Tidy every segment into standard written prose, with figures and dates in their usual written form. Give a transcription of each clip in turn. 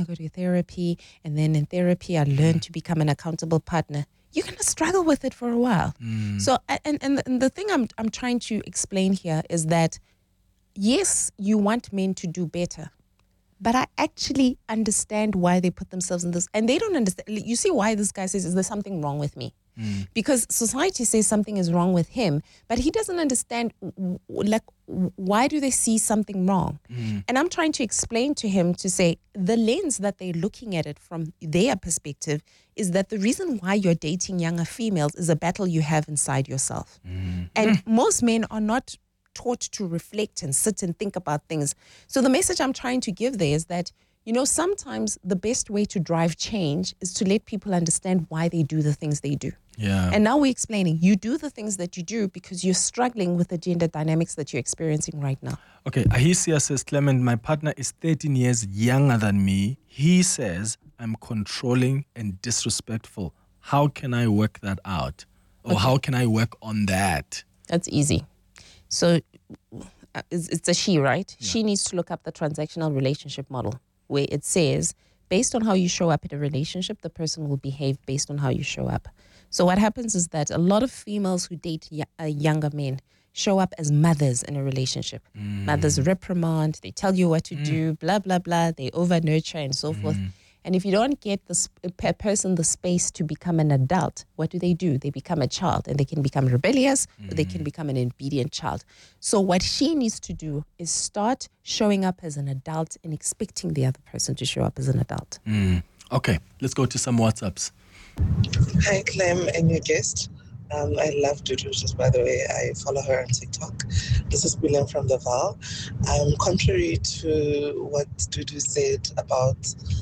to go to therapy, and then in therapy, I learned to become an accountable partner. You're going to struggle with it for a while. So, and the thing I'm trying to explain here is that, yes, you want men to do better, but I actually understand why they put themselves in this, and they don't understand. You see why this guy says, is there something wrong with me? Because society says something is wrong with him, but he doesn't understand, like, why do they see something wrong? And I'm trying to explain to him to say the lens that they're looking at it from their perspective is that the reason why you're dating younger females is a battle you have inside yourself. And most men are not taught to reflect and sit and think about things. So the message I'm trying to give there is that, you know, sometimes the best way to drive change is to let people understand why they do the things they do. Yeah. And now we're explaining, you do the things that you do because you're struggling with the gender dynamics that you're experiencing right now. Okay, Ahisia says, Clement, my partner is 13 years younger than me. He says I'm controlling and disrespectful. How can I work that out? Or how can I work on that? That's easy. So it's a she, right? Yeah. She needs to look up the transactional relationship model, where it says, based on how you show up in a relationship, the person will behave based on how you show up. So what happens is that a lot of females who date younger men show up as mothers in a relationship. Mothers reprimand, they tell you what to do, blah, blah, blah. They over-nurture and so forth. And if you don't get this person the space to become an adult, what do? They become a child, and they can become rebellious, or they can become an obedient child. So what she needs to do is start showing up as an adult and expecting the other person to show up as an adult. Okay, let's go to some WhatsApps. Hi, Clem and your guest. I love Dudu, just by the way. I follow her on TikTok. This is William from the Val. Contrary to what Dudu said about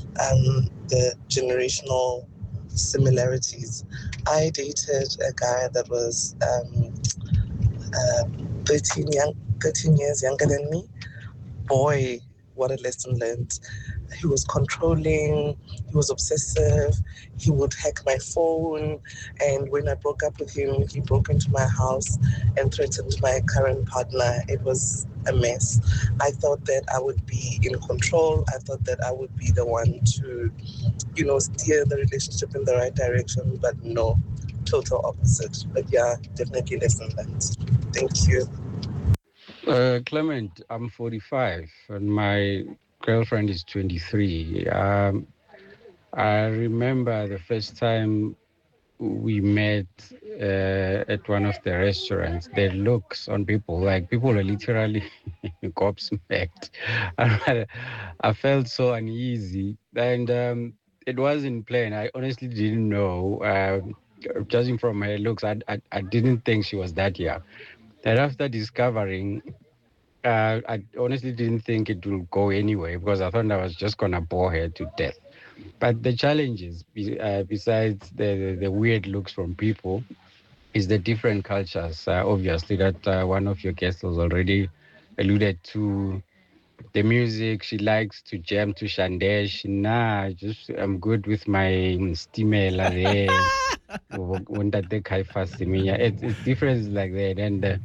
the generational similarities, I dated a guy that was 13 years younger than me. Boy, what a lesson learned. He was controlling, he was obsessive, he would hack my phone, and when I broke up with him, he broke into my house and threatened my current partner. It was a mess. I thought that I would be in control. I thought that I would be the one to, you know, steer the relationship in the right direction, but no, total opposite. But yeah, definitely lesson learned. Thank you. Clement, I'm 45 and my girlfriend is 23. I remember the first time we met at one of the restaurants, the looks on people, like people are literally gobsmacked. I felt so uneasy, and it wasn't planned. I honestly didn't know. Judging from her looks, I didn't think she was that young. And after discovering, I honestly didn't think it will go anywhere because I thought I was just going to bore her to death. But the challenges, besides the weird looks from people, is the different cultures, obviously, that one of your guests has already alluded to. The music, she likes to jam to Shandesh. I'm good with my stimela there. It's different like that.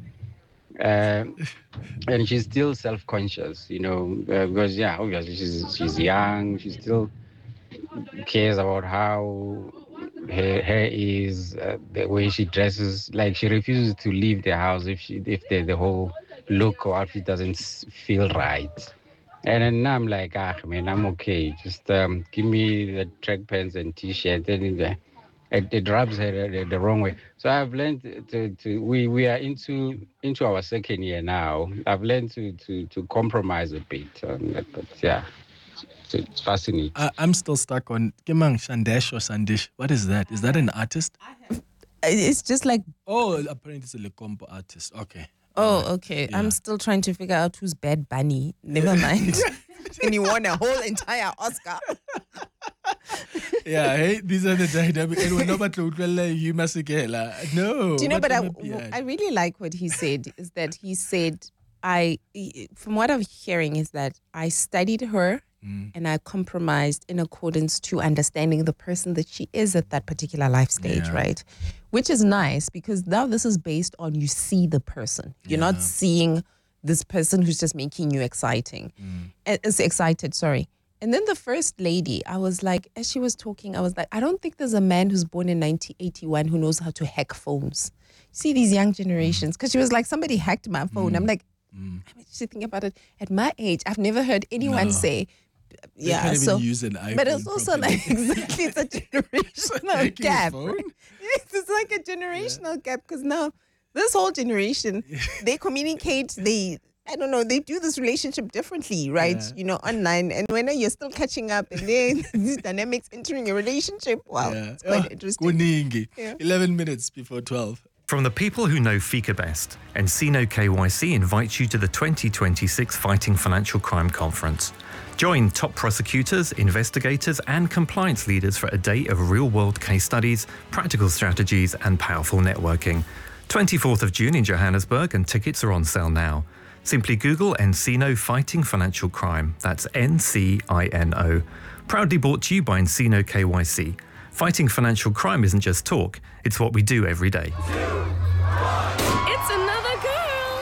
And she's still self-conscious, because obviously she's young. She still cares about how her hair is, the way she dresses. Like she refuses to leave the house if the whole look or outfit doesn't feel right. And then now I'm like, man, I'm okay. Just give me the track pants and t-shirt, and it rubs her the wrong way. So I've learned we are into our second year now. I've learned to compromise a bit, but yeah, it's fascinating. I'm still stuck on Kimang Shandesh or Sandish. What is that? Is that an artist? It's just like... Oh, apparently it's a Lekompo artist. Okay. Oh, okay. Yeah. I'm still trying to figure out who's Bad Bunny. Never mind. And he won a whole entire Oscar. Yeah, hey, these are the dynamics. And we're not you must No. Do you know, but I really like what he said, is that he said, from what I'm hearing is that I studied her and I compromised in accordance to understanding the person that she is at that particular life stage, right? Which is nice because now this is based on you see the person. You're not seeing this person who's just making you excited, sorry. And then the first lady, I was like, as she was talking, I was like, I don't think there's a man who's born in 1981 who knows how to hack phones. See these young generations, because she was like, somebody hacked my phone. I'm like, I'm actually thinking about it. At my age, I've never heard anyone say, They can't even use an iPhone but it's also properly. like, exactly, it's a generational Hacking a gap. phone? Yes, it's like a generational gap, because now this whole generation, they communicate, they do this relationship differently, right? Yeah. You know, online. And when you're still catching up and then these dynamics entering a relationship, wow, it's quite interesting. Kuningi. Yeah. 11 minutes before 12. From the people who know FICA best, Encino KYC invites you to the 2026 Fighting Financial Crime Conference. Join top prosecutors, investigators, and compliance leaders for a day of real-world case studies, practical strategies, and powerful networking. 24th of June in Johannesburg, and tickets are on sale now. Simply Google Encino Fighting Financial Crime. That's NCINO. Proudly brought to you by Encino KYC. Fighting financial crime isn't just talk, it's what we do every day. It's another girl.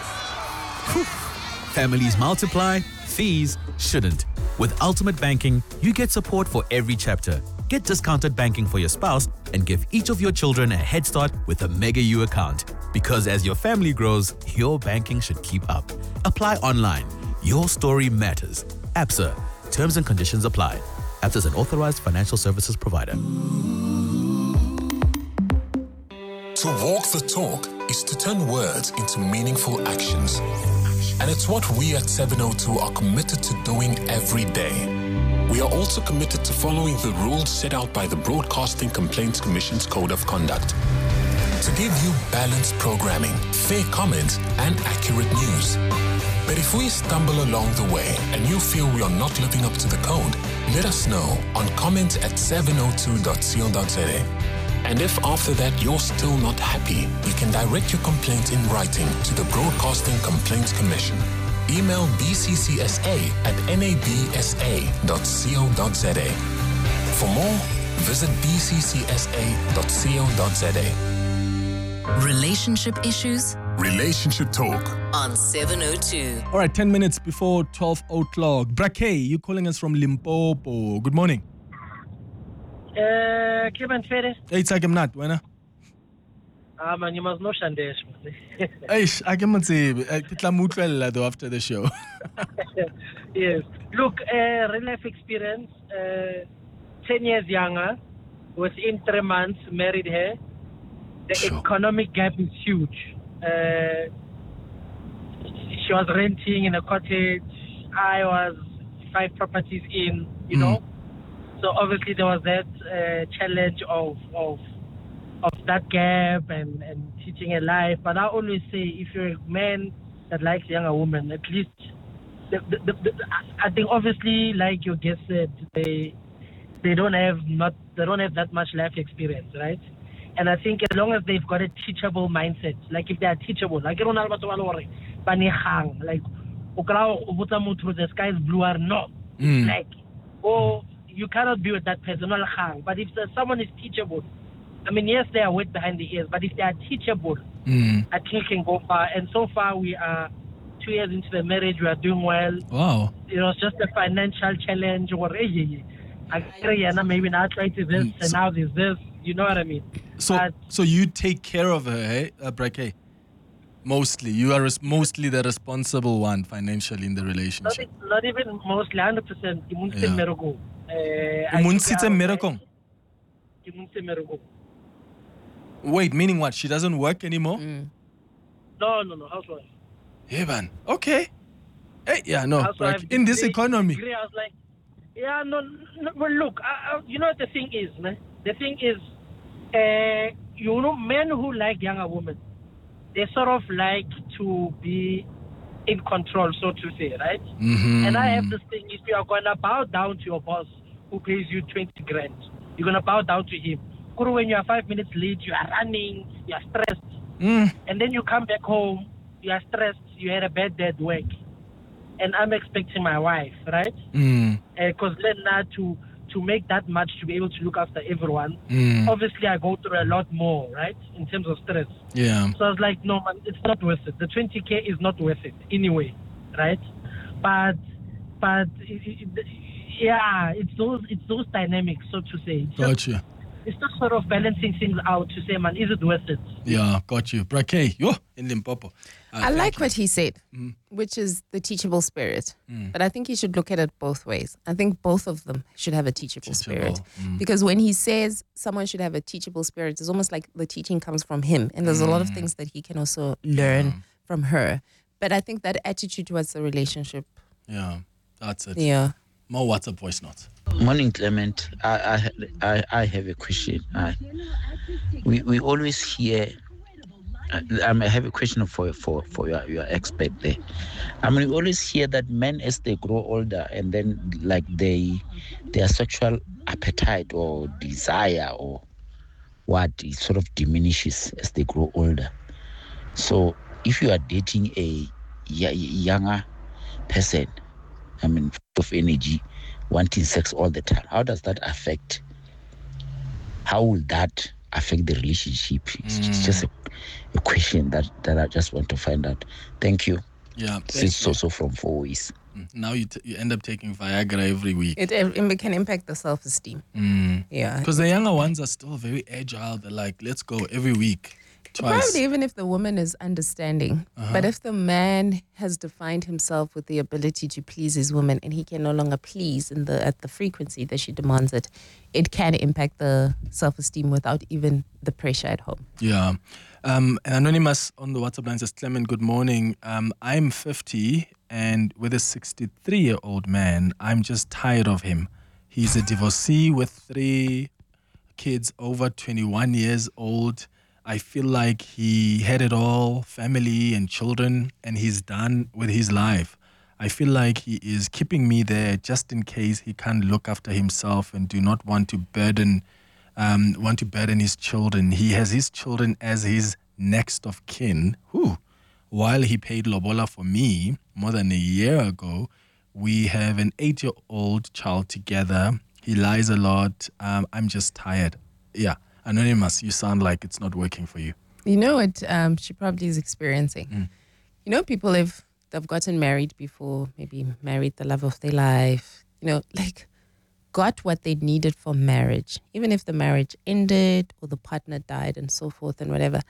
Families multiply, fees shouldn't. With Ultimate Banking, you get support for every chapter. Get discounted banking for your spouse and give each of your children a head start with a Mega U account. Because as your family grows, your banking should keep up. Apply online. Your story matters. ABSA. Terms and conditions apply. ABSA is an authorized financial services provider. To walk the talk is to turn words into meaningful actions. And it's what we at 702 are committed to doing every day. We are also committed to following the rules set out by the Broadcasting Complaints Commission's Code of Conduct. To give you balanced programming, fair comments, and accurate news. But if we stumble along the way and you feel we are not living up to the code, let us know on comment@702.co.za. And if after that you're still not happy, you can direct your complaint in writing to the Broadcasting Complaints Commission. Email bccsa@nabsa.co.za. For more, visit bccsa.co.za. Relationship issues Relationship Talk. on 702. All right, 10 minutes before 12 o'clock. Brake, you calling us from Limpopo. Good morning. Clement Fede. Hey, it's Agemnat, wena. Man, you must know Shandesh. Eish, Agemnat, kitla mutlella though after the show. Yes. Look, real life experience, 10 years younger, within 3 months, married her. The economic gap is huge. She was renting in a cottage. I was 5 properties in, you know. So obviously there was that challenge of that gap and teaching a life. But I always say, if you're a man that likes younger women, at least I think obviously, like your guest said, they don't have that much life experience, right? And I think as long as they've got a teachable mindset, like if they are teachable, like the sky is blue or no, like, or you cannot be with that person. But if someone is teachable, I mean, yes, they are wet behind the ears, but if they are teachable, I think can go far. And so far, we are 2 years into the marriage. We are doing well. Wow. It was just a financial challenge. Or maybe now try to this, and now there's this. You know what I mean? So you take care of her, hey, Brake? Mostly. You are mostly the responsible one financially in the relationship. Not even mostly, 100%. Wait, meaning what? She doesn't work anymore? No, housewife. Yeah, man. Okay. Hey, yeah, no. Housewife, In this degree, economy. I was like, yeah, no. Well, look, you know what the thing is, man? The thing is, you know, men who like younger women, they sort of like to be in control, so to say, right? And I have this thing, if you are going to bow down to your boss who pays you 20 grand, you're going to bow down to him. When you are 5 minutes late, you are running, you are stressed. And then you come back home, you are stressed, you had a bad day at work. And I'm expecting my wife, right? Because then now to make that much, to be able to look after everyone, obviously I go through a lot more, right? In terms of stress. Yeah. So I was like, no, man, it's not worth it. The 20K is not worth it anyway, right? But yeah, it's those dynamics, so to say. Gotcha. It's just sort of balancing things out to say, man, is it worth it? Yeah, got you. Brake, yo, in Limpopo. I like what he said, which is the teachable spirit. But I think he should look at it both ways. I think both of them should have a teachable spirit. Because when he says someone should have a teachable spirit, it's almost like the teaching comes from him. And there's a lot of things that he can also learn from her. But I think that attitude towards the relationship. Yeah, that's it. Yeah. More WhatsApp voice notes. Morning, Clement. I have a question. We always hear. I have a question for your expert there. I mean, we always hear that men, as they grow older, and then like their sexual appetite or desire or what, it sort of diminishes as they grow older. So if you are dating a younger person, I mean, of energy, wanting sex all the time, how does that affect? How will that affect the relationship? It's just a question that I just want to find out. Thank you. Yeah. It's also from 4 ways. Now you end up taking Viagra every week. It can impact the self-esteem. Yeah. Because the younger ones are still very agile. They're like, let's go every week. Twice. Probably even if the woman is understanding. But if the man has defined himself with the ability to please his woman and he can no longer please at the frequency that she demands it, it can impact the self-esteem without even the pressure at home. Yeah. And Anonymous on the WhatsApp line says, Clement, good morning. I'm 50 and with a 63-year-old man, I'm just tired of him. He's a divorcee with 3 kids over 21 years old. I feel like he had it all, family and children, and he's done with his life. I feel like he is keeping me there just in case he can't look after himself and do not want to burden his children. He has his children as his next of kin. While he paid lobola for me more than a year ago, we have an 8-year-old child together. He lies a lot. I'm just tired. Yeah. Anonymous, you sound like it's not working for you. You know what she probably is experiencing? You know, people, if they've gotten married before, maybe married the love of their life, like got what they needed for marriage, even if the marriage ended or the partner died and so forth and whatever,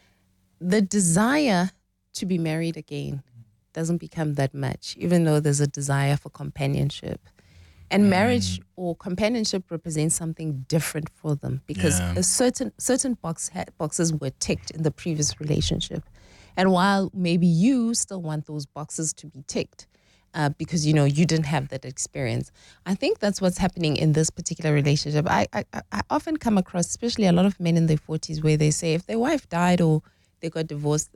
the desire to be married again doesn't become that much, even though there's a desire for companionship. And marriage or companionship represents something different for them because a certain boxes were ticked in the previous relationship. And while maybe you still want those boxes to be ticked because, you didn't have that experience, I think that's what's happening in this particular relationship. I often come across, especially a lot of men in their 40s, where they say if their wife died or they got divorced,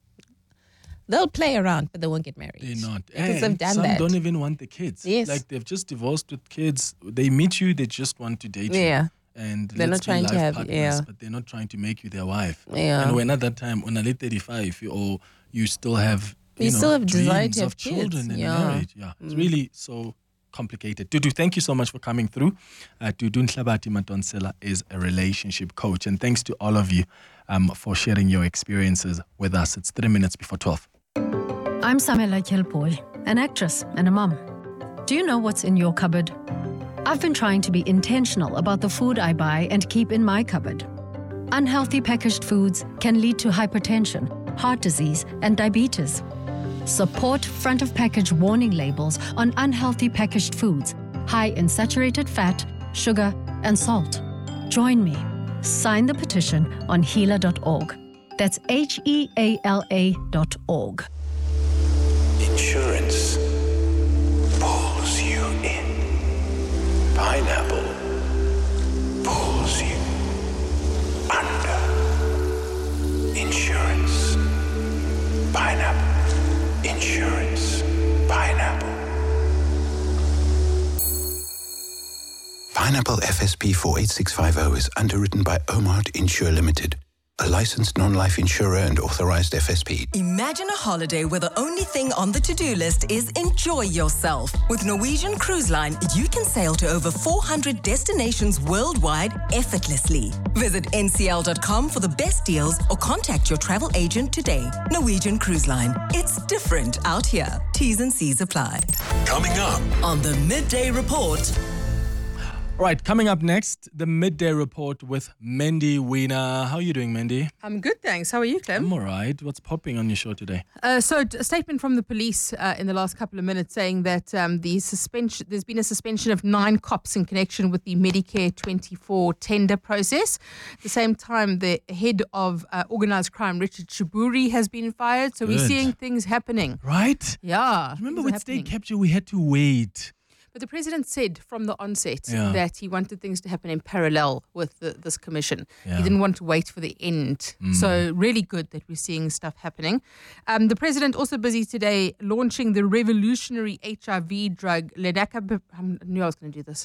they'll play around, but they won't get married. They're not. Because they've done some that. Don't even want the kids. Yes. Like they've just divorced with kids. They meet you, they just want to date you. Yeah. And they're not trying to have, partners, but they're not trying to make you their wife. Yeah. And when at that time, on a late 35, you still have, still have desire dreams to have of children kids. and marriage. Yeah. It's really so complicated. Dudu, thank you so much for coming through. Dudu Nhlabati Matonsela is a relationship coach. And thanks to all of you for sharing your experiences with us. It's 3 minutes before 12. I'm Samela Kelpoy, an actress and a mum. Do you know what's in your cupboard? I've been trying to be intentional about the food I buy and keep in my cupboard. Unhealthy packaged foods can lead to hypertension, heart disease, and diabetes. Support front of package warning labels on unhealthy packaged foods, high in saturated fat, sugar, and salt. Join me. Sign the petition on heala.org. That's HEALA.org. Insurance pulls you in. Pineapple pulls you under. Insurance. Pineapple. Insurance. Pineapple. Pineapple FSP 48650 is underwritten by Omart Insure Limited. a licensed non-life insurer and authorized FSP. Imagine a holiday where the only thing on the to-do list is enjoy yourself. With Norwegian Cruise Line, you can sail to over 400 destinations worldwide effortlessly. Visit ncl.com for the best deals or contact your travel agent today. Norwegian Cruise Line. It's different out here. T's and C's apply. Coming up on the Midday Report. All right, coming up next, the Midday Report with Mandy Wiener. How are you doing, Mandy? I'm good, thanks. How are you, Clem? I'm all right. What's popping on your show today? So a statement from the police in the last couple of minutes saying that there's been a suspension of 9 cops in connection with the Medicare 24 tender process. At the same time, the head of organised crime, Richard Shiburi, has been fired. So Good. we're seeing things happening. Right? Yeah. Remember with state capture, we had to wait. But the president said from the onset Yeah. that he wanted things to happen in parallel with this commission. Yeah. He didn't want to wait for the end. So really good that we're seeing stuff happening. The president also busy today launching the revolutionary HIV drug Lenacapavir. I knew I was going to do this.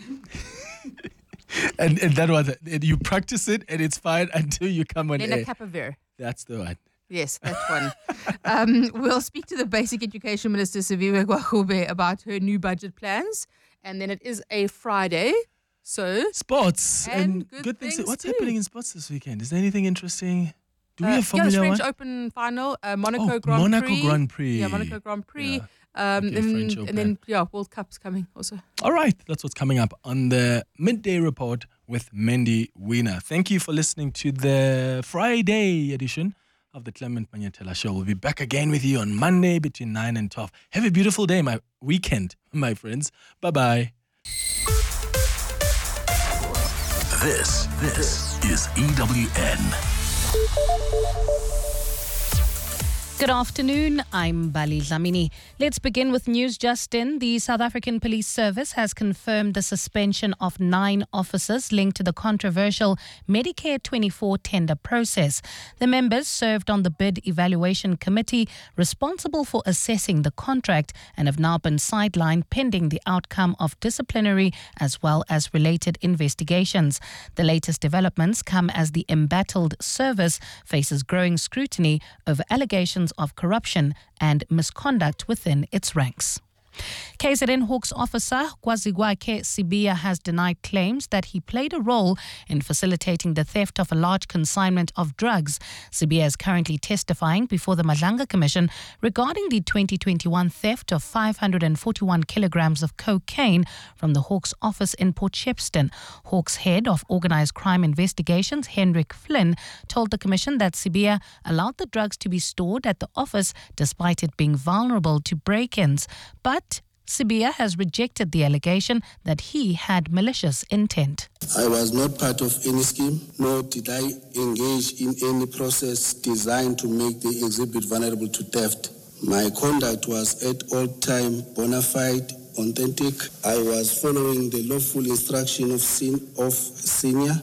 And that was it. You practice it and it's fine until you come on air. Lenacapavir. That's the one. Yes, that one. We'll speak to the Basic Education Minister, Siviwe Gwagube, about her new budget plans. And then it is a Friday, so... Sports. And good things. things What's too. happening in sports this weekend? Is there anything interesting? Do we have the Formula French One? Open final, Monaco Grand Prix. Monaco Grand Prix. Yeah, Monaco Grand Prix. Okay, French Open. And then, World Cup's coming also. All right, that's what's coming up on the Midday Report with Mandy Wiener. Thank you for listening to the Friday edition of the Clement Manyatela Show. We'll be back again with you on Monday between 9 and 12. Have a beautiful day, my weekend, my friends. Bye-bye. This is EWN. Good afternoon, I'm Bali Dlamini. Let's begin with news just in. The South African Police Service has confirmed the suspension of 9 officers linked to the controversial Medicare 24 tender process. The members served on the bid evaluation committee responsible for assessing the contract and have now been sidelined pending the outcome of disciplinary as well as related investigations. The latest developments come as the embattled service faces growing scrutiny over allegations of corruption and misconduct within its ranks. KZN Hawks officer Kwazigwake Sibiya has denied claims that he played a role in facilitating the theft of a large consignment of drugs. Sibiya is currently testifying before the Madlanga Commission regarding the 2021 theft of 541 kilograms of cocaine from the Hawks office in Port Shepstone. Hawks head of Organised Crime Investigations, Hendrik Flynn, told the Commission that Sibiya allowed the drugs to be stored at the office despite it being vulnerable to break-ins. But Sibiya has rejected the allegation that he had malicious intent. I was not part of any scheme, nor did I engage in any process designed to make the exhibit vulnerable to theft. My conduct was at all time bona fide, authentic. I was following the lawful instruction of senior.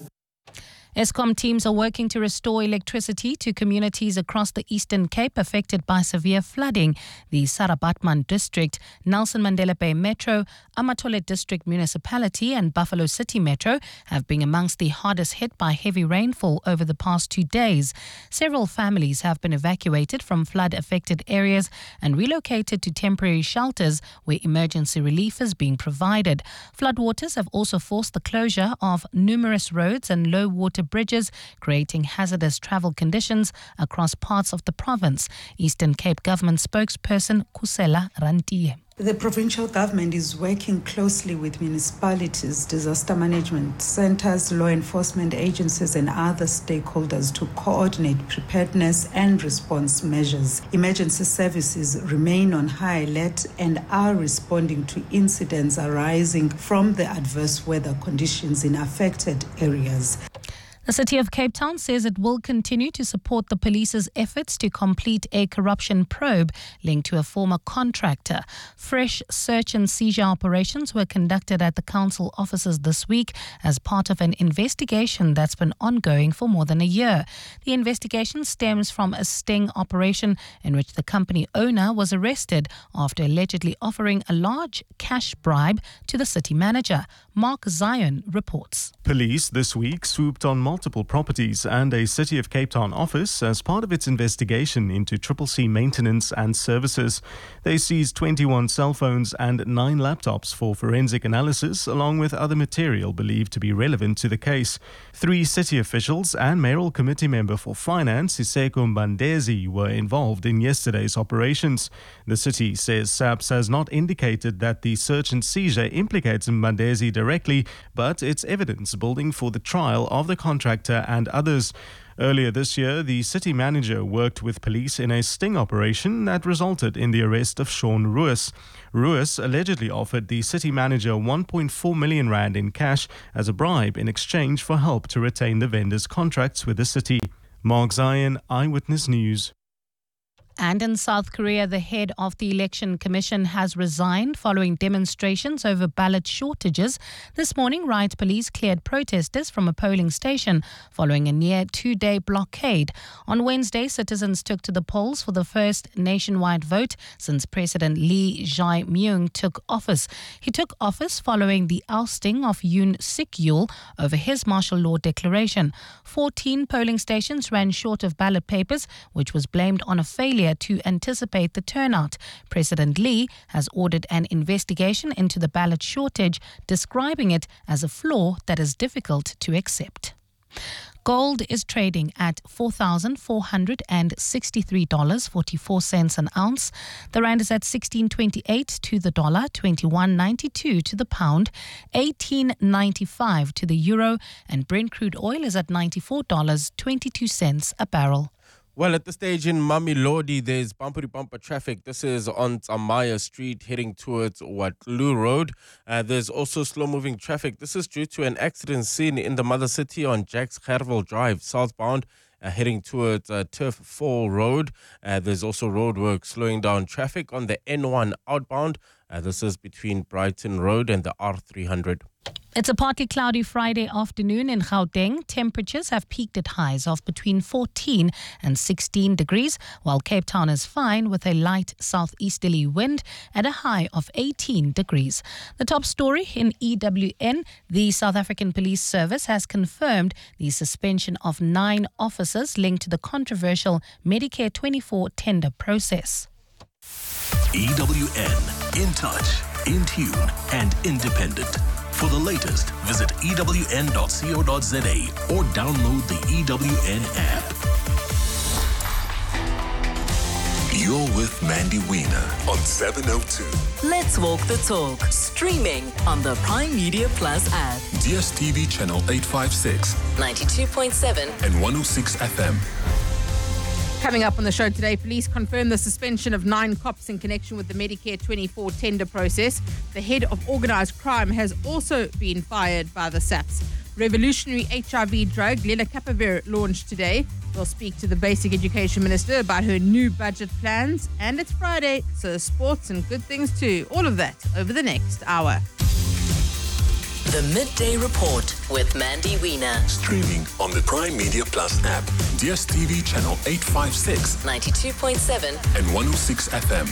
Eskom teams are working to restore electricity to communities across the Eastern Cape affected by severe flooding. The Sarabatman District, Nelson Mandela Bay Metro, Amatole District Municipality and Buffalo City Metro have been amongst the hardest hit by heavy rainfall over the past 2 days. Several families have been evacuated from flood-affected areas and relocated to temporary shelters where emergency relief is being provided. Floodwaters have also forced the closure of numerous roads and low-water bridges, creating hazardous travel conditions across parts of the province. Eastern Cape Government spokesperson Kusela Rantie. The provincial government is working closely with municipalities, disaster management centres, law enforcement agencies and other stakeholders to coordinate preparedness and response measures. Emergency services remain on high alert and are responding to incidents arising from the adverse weather conditions in affected areas. The City of Cape Town says it will continue to support the police's efforts to complete a corruption probe linked to a former contractor. Fresh search and seizure operations were conducted at the council offices this week as part of an investigation that's been ongoing for more than a year. The investigation stems from a sting operation in which the company owner was arrested after allegedly offering a large cash bribe to the city manager. Mark Zion reports. Police this week swooped on multiple properties and a City of Cape Town office as part of its investigation into CCC maintenance and services. They seized 21 cell phones and 9 laptops for forensic analysis, along with other material believed to be relevant to the case. 3 city officials and mayoral committee member for finance, Iseko Mbandezi, were involved in yesterday's operations. The city says SAPS has not indicated that the search and seizure implicates Mbandezi directly, but it's evidence building for the trial of the contractor and others. Earlier this year, the city manager worked with police in a sting operation that resulted in the arrest of Sean Ruiz. Ruiz allegedly offered the city manager 1.4 million rand in cash as a bribe in exchange for help to retain the vendor's contracts with the city. Mark Zion, Eyewitness News. And in South Korea, the head of the Election Commission has resigned following demonstrations over ballot shortages. This morning, riot police cleared protesters from a polling station following a near 2-day blockade. On Wednesday, citizens took to the polls for the first nationwide vote since President Lee Jae-myung took office. He took office following the ousting of Yoon Suk-yeol over his martial law declaration. 14 polling stations ran short of ballot papers, which was blamed on a failure to anticipate the turnout. President Lee has ordered an investigation into the ballot shortage, describing it as a flaw that is difficult to accept. Gold is trading at $4,463.44 an ounce. The rand is at 16.28 to the dollar, 21.92 to the pound, 18.95 to the euro, and Brent crude oil is at $94.22 a barrel. Well, at this stage in Mamelodi, there's bumper-to-bumper traffic. This is on Tsamaya Street heading towards Watloo Road. There's also slow-moving traffic. This is due to an accident seen in the mother city on Jacques Gerwel Drive, southbound, heading towards Turf 4 Road. There's also roadwork slowing down traffic on the N1 outbound. This is between Brighton Road and the R300. It's a partly cloudy Friday afternoon in Gauteng. Temperatures have peaked at highs of between 14 and 16 degrees, while Cape Town is fine with a light southeasterly wind at a high of 18 degrees. The top story in EWN, the South African Police Service has confirmed the suspension of 9 officers linked to the controversial Medicare 24 tender process. EWN, in touch, in tune and independent. For the latest, visit ewn.co.za or download the EWN app. You're with Mandy Wiener on 702. Let's walk the talk. Streaming on the Prime Media Plus app. DSTV channel 856, 92.7 and 106 FM. Coming up on the show today, police confirm the suspension of 9 cops in connection with the Medicare 24 tender process. The head of organised crime has also been fired by the SAPS. Revolutionary HIV drug lenacapavir launched today. We'll speak to the Basic Education Minister about her new budget plans. And it's Friday, so sports and good things too. All of that over the next hour. The Midday Report with Mandy Wiener. Streaming on the Prime Media Plus app, DSTV channel 856, 92.7 and 106 FM.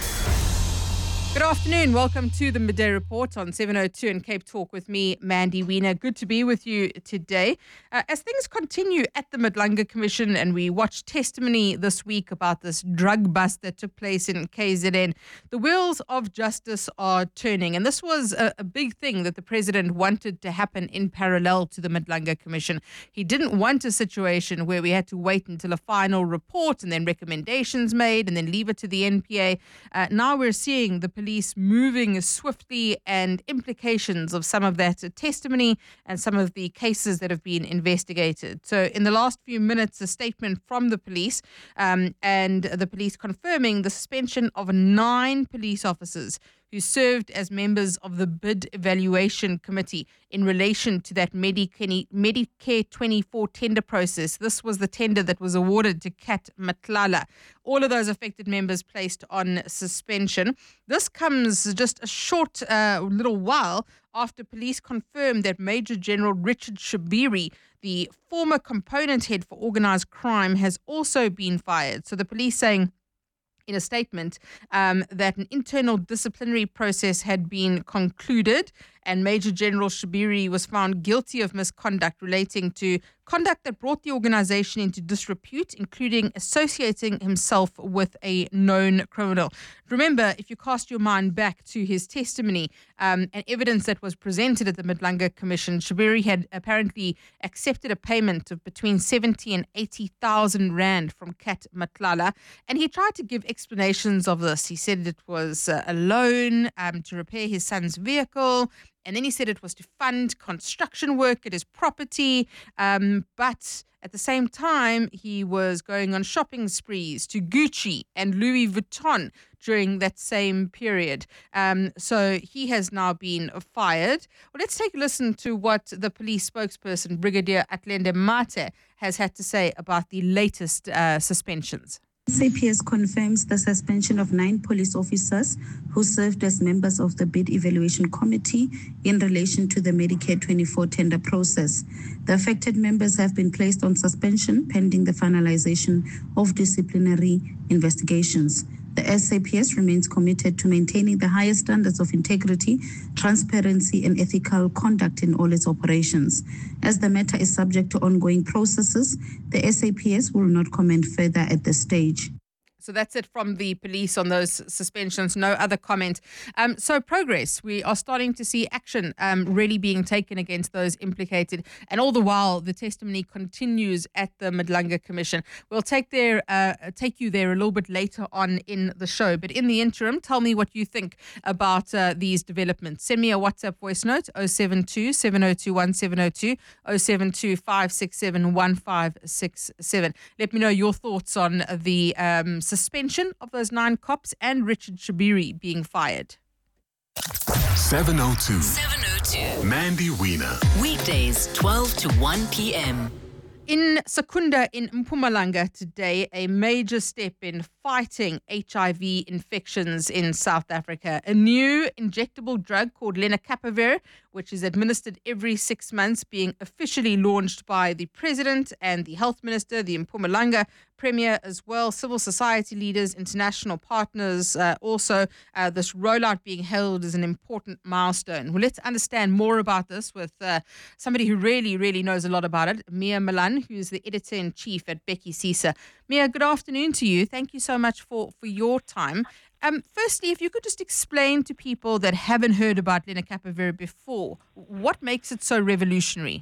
Good afternoon. Welcome to the Midday Report on 702 and Cape Talk with me, Mandy Wiener. Good to be with you today. As things continue at the Madlanga Commission and we watch testimony this week about this drug bust that took place in KZN, the wheels of justice are turning. And this was a big thing that the president wanted to happen in parallel to the Madlanga Commission. He didn't want a situation where we had to wait until a final report and then recommendations made and then leave it to the NPA. Now we're seeing the police moving swiftly and implications of some of that testimony and some of the cases that have been investigated. So in the last few minutes, a statement from the police and the police confirming the suspension of 9 police officers who served as members of the Bid Evaluation Committee in relation to that Medicare 24 tender process. This was the tender that was awarded to Kat Matlala. All of those affected members placed on suspension. This comes just a short little while after police confirmed that Major General Richard Shabiri, the former component head for organised crime, has also been fired. So the police saying in a statement that an internal disciplinary process had been concluded and Major General Shabiri was found guilty of misconduct relating to conduct that brought the organization into disrepute, including associating himself with a known criminal. Remember, if you cast your mind back to his testimony and evidence that was presented at the Madlanga Commission, Shabiri had apparently accepted a payment of between 70 and 80,000 rand from Kat Matlala, and he tried to give explanations of this. He said it was a loan to repair his son's vehicle, and then he said it was to fund construction work at his property. But at the same time, he was going on shopping sprees to Gucci and Louis Vuitton during that same period. So he has now been fired. Well, let's take a listen to what the police spokesperson, Brigadier Atlende Mate, has had to say about the latest suspensions. SAPS confirms the suspension of 9 police officers who served as members of the Bid Evaluation Committee in relation to the Medicare 24 tender process. The affected members have been placed on suspension pending the finalization of disciplinary investigations. The SAPS remains committed to maintaining the highest standards of integrity, transparency, and ethical conduct in all its operations. As the matter is subject to ongoing processes, the SAPS will not comment further at this stage. So that's it from the police on those suspensions. No other comment. So progress. We are starting to see action really being taken against those implicated. And all the while, the testimony continues at the Madlanga Commission. We'll take you there a little bit later on in the show. But in the interim, tell me what you think about these developments. Send me a WhatsApp voice note, 072 702 1702, 072 567 1567. Let me know your thoughts on the suspension of those 9 cops and Richard Shabiri being fired. 702. Mandy Wiener. Weekdays, 12 to 1 p.m. In Secunda in Mpumalanga today, a major step in fighting HIV infections in South Africa. A new injectable drug called lenacapavir, which is administered every 6 months, being officially launched by the President and the Health Minister, the Mpumalanga Premier as well, civil society leaders, international partners. Also, this rollout being hailed as an important milestone. Well, let's understand more about this with somebody who really knows a lot about it, Mia Malan, who's the editor-in-chief at Bheki Cisa. Mia, good afternoon to you. Thank you so much for your time. Firstly, if you could just explain to people that haven't heard about lenacapavir before, what makes it so revolutionary?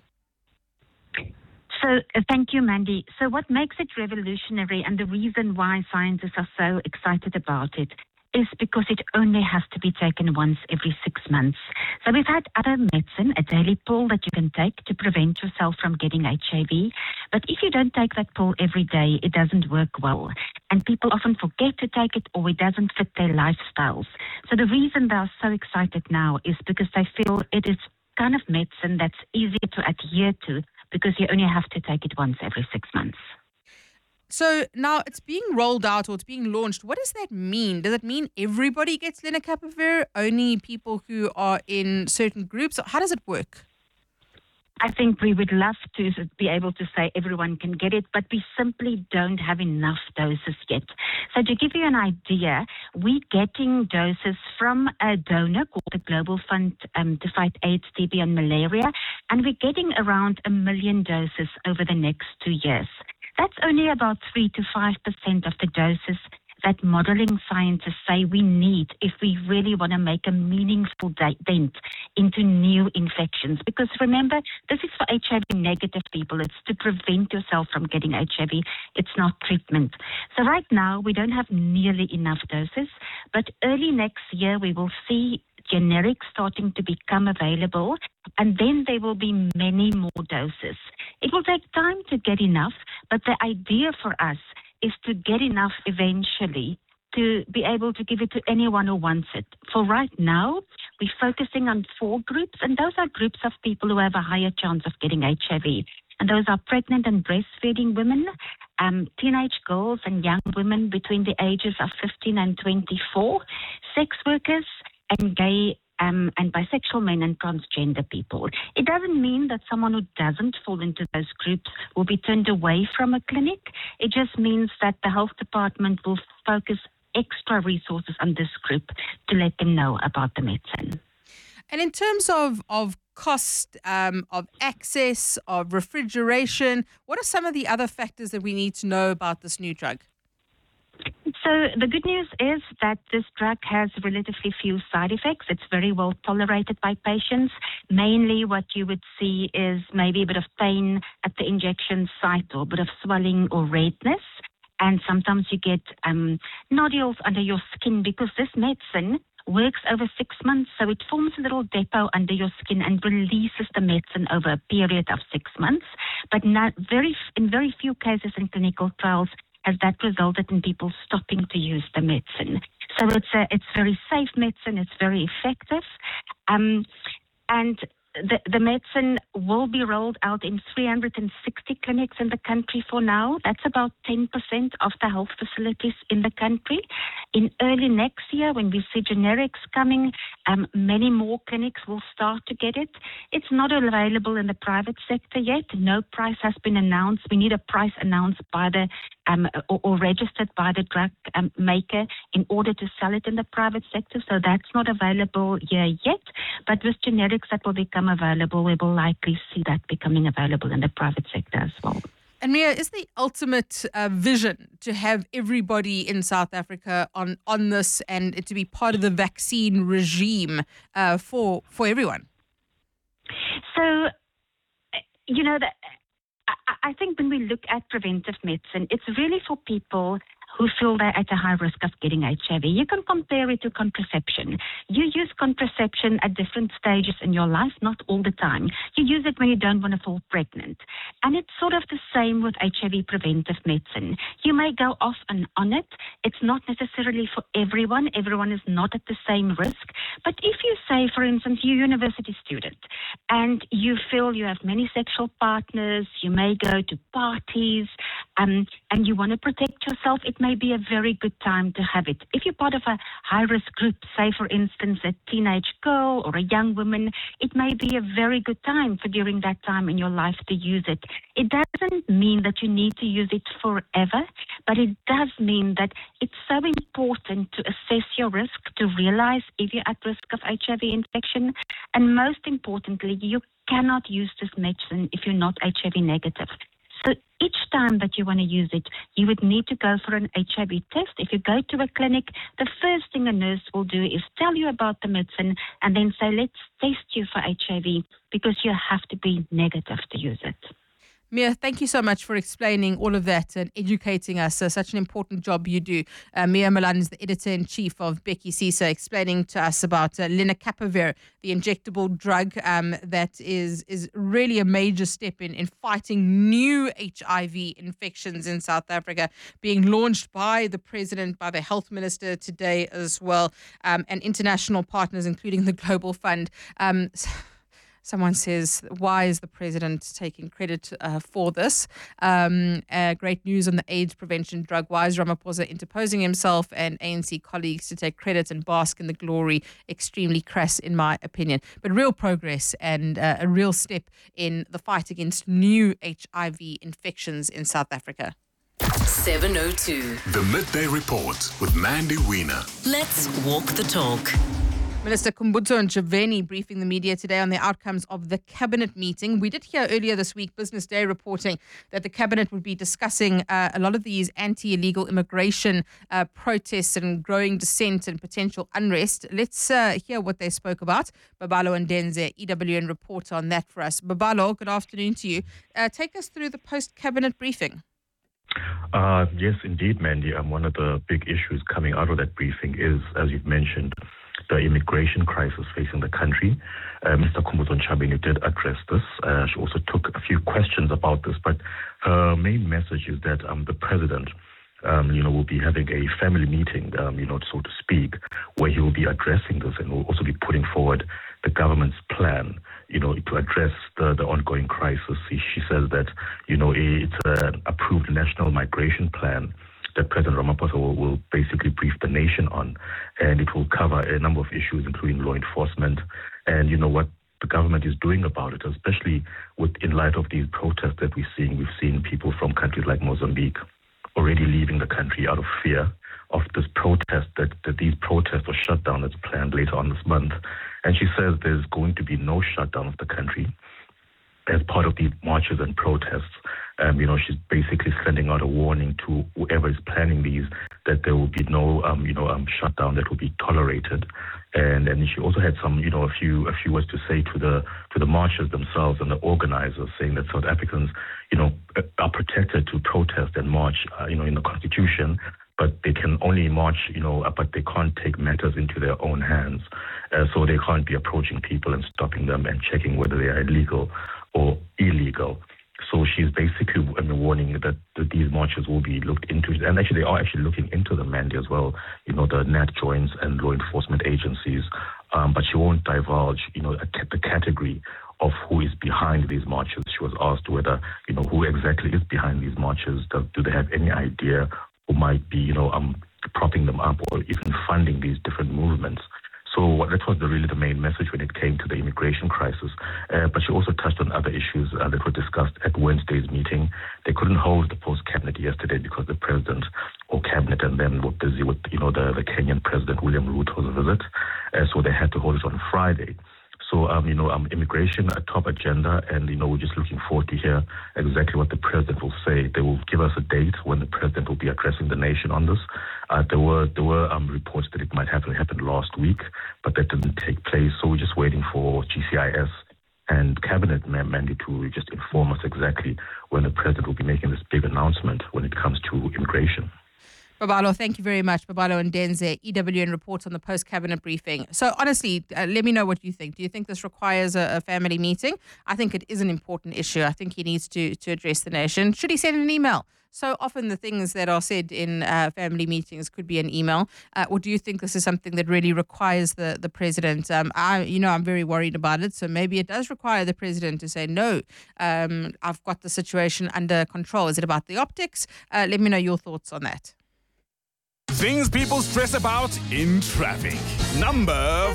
So thank you, Mandy. So what makes it revolutionary and the reason why scientists are so excited about it is because it only has to be taken once every 6 months. So we've had other medicine, a daily pill that you can take to prevent yourself from getting HIV. But if you don't take that pill every day, it doesn't work well. And people often forget to take it or it doesn't fit their lifestyles. So the reason they are so excited now is because they feel it is kind of medicine that's easier to adhere to because you only have to take it once every 6 months. So now it's being rolled out or it's being launched. What does that mean? Does it mean everybody gets lenacapavir? Only people who are in certain groups? How does it work? I think we would love to be able to say everyone can get it, but we simply don't have enough doses yet. So to give you an idea, we're getting doses from a donor called the Global Fund to Fight AIDS, TB and Malaria, and we're getting around 1 million doses over the next 2 years. That's only about 3 to 5% of the doses that modeling scientists say we need if we really want to make a meaningful dent into new infections. Because remember, this is for HIV negative people. It's to prevent yourself from getting HIV. It's not treatment. So right now, we don't have nearly enough doses, but early next year, we will see generics starting to become available, and then there will be many more doses. It will take time to get enough, but the idea for us is to get enough eventually to be able to give it to anyone who wants it. For right now, we're focusing on 4 groups, and those are groups of people who have a higher chance of getting HIV. And those are pregnant and breastfeeding women, teenage girls and young women between the ages of 15 and 24, sex workers, and gay and bisexual men and transgender people. It doesn't mean that someone who doesn't fall into those groups will be turned away from a clinic. It just means that the health department will focus extra resources on this group to let them know about the medicine. And in terms of cost, of access, of refrigeration, what are some of the other factors that we need to know about this new drug? So the good news is that this drug has relatively few side effects. It's very well tolerated by patients. Mainly what you would see is maybe a bit of pain at the injection site or a bit of swelling or redness. And sometimes you get nodules under your skin because this medicine works over 6 months. So it forms a little depot under your skin and releases the medicine over a period of 6 months. But in very few cases in clinical trials has that resulted in people stopping to use the medicine. So it's very safe medicine. It's very effective. And the medicine will be rolled out in 360 clinics in the country for now. That's about 10% of the health facilities in the country. In early next year, when we see generics coming, many more clinics will start to get it. It's not available in the private sector yet. No price has been announced. We need a price announced by the or registered by the drug maker in order to sell it in the private sector. So that's not available here yet. But with generics that will become available, we will likely see that becoming available in the private sector as well. And Mia, is the ultimate vision to have everybody in South Africa on this and it to be part of the vaccine regime for everyone? So, I think when we look at preventive medicine, it's really for people who feel they're at a high risk of getting HIV. You can compare it to contraception. You use contraception at different stages in your life, not all the time. You use it when you don't want to fall pregnant. And it's sort of the same with HIV preventive medicine. You may go off and on it. It's not necessarily for everyone. Everyone is not at the same risk. But if you say, for instance, you're a university student and you feel you have many sexual partners, you may go to parties, and you want to protect yourself, it may be a very good time to have it. If you're part of a high-risk group, say, for instance, a teenage girl or a young woman, it may be a very good time for during that time in your life to use it. It doesn't mean that you need to use it forever, but it does mean that it's so important to assess your risk, to realize if you're at risk of HIV infection, and most importantly, you cannot use this medicine if you're not HIV negative. So each time that you want to use it, you would need to go for an HIV test. If you go to a clinic, the first thing a nurse will do is tell you about the medicine and then say, let's test you for HIV because you have to be negative to use it. Mia, thank you so much for explaining all of that and educating us. Such an important job you do. Mia Malan is the editor-in-chief of Becky Cisa, explaining to us about lenacapavir, the injectable drug that is really a major step in fighting new HIV infections in South Africa, being launched by the president, by the health minister today as well, and international partners, including the Global Fund. Someone says, why is the president taking credit for this? Great news on the AIDS prevention drug. Why is Ramaphosa interposing himself and ANC colleagues to take credit and bask in the glory? Extremely crass, in my opinion. But real progress and a real step in the fight against new HIV infections in South Africa. 7:02. The Midday Report with Mandy Wiener. Let's walk the talk. Minister Khumbudzo Ntshavheni briefing the media today on the outcomes of the cabinet meeting. We did hear earlier this week, Business Day reporting that the cabinet would be discussing a lot of these anti-illegal immigration protests and growing dissent and potential unrest. Let's hear what they spoke about. Babalo Ndenze, EWN, report on that for us. Babalo, good afternoon to you. Take us through the post-cabinet briefing. Yes, indeed, Mandy. One of the big issues coming out of that briefing is, as you've mentioned, the immigration crisis facing the country. Mr. Khumbudzo Ntshavheni did address this. She also took a few questions about this, but her main message is that the president, will be having a family meeting, so to speak, where he will be addressing this and will also be putting forward the government's plan, to address the ongoing crisis. She says that, it's an approved national migration plan that President Ramaphosa will basically brief the nation on, and it will cover a number of issues, including law enforcement, and what the government is doing about it, especially in light of these protests that we're seeing. We've seen people from countries like Mozambique already leaving the country out of fear of this protest, that these protests or shutdown that's planned later on this month. And she says there's going to be no shutdown of the country as part of these marches and protests. She's basically sending out a warning to whoever is planning these that there will be no, shutdown that will be tolerated. And she also had some, a few words to say to the marchers themselves and the organizers, saying that South Africans, are protected to protest and march, in the Constitution, but they can only march, but they can't take matters into their own hands. So they can't be approaching people and stopping them and checking whether they are legal or illegal. So she's basically warning that these marches will be looked into. And actually, they are actually looking into them, Mandy, as well, the Nat joints and law enforcement agencies. But she won't divulge, the category of who is behind these marches. She was asked whether, who exactly is behind these marches. Do they have any idea who might be, propping them up or even funding these different movements? So that was really the main message when it came to the immigration crisis. But she also touched on other issues that were discussed at Wednesday's meeting. They couldn't hold the post-cabinet yesterday because the president or cabinet and then were busy with, the Kenyan president, William Ruto's visit. So they had to hold it on Friday. So, immigration, a top agenda, and, we're just looking forward to hear exactly what the president will say. They will give us a date when the president will be addressing the nation on this. There were reports that it might happen last week, but that didn't take place. So we're just waiting for GCIS and cabinet, Mandy, to just inform us exactly when the president will be making this big announcement when it comes to immigration. Babalo, thank you very much. Babalo and Denze, EWN reports on the post-cabinet briefing. So honestly, let me know what you think. Do you think this requires a family meeting? I think it is an important issue. I think he needs to address the nation. Should he send an email? So often the things that are said in family meetings could be an email. Or do you think this is something that really requires the president? I'm very worried about it. So maybe it does require the president to say, no, I've got the situation under control. Is it about the optics? Let me know your thoughts on that. Things people stress about in traffic. Number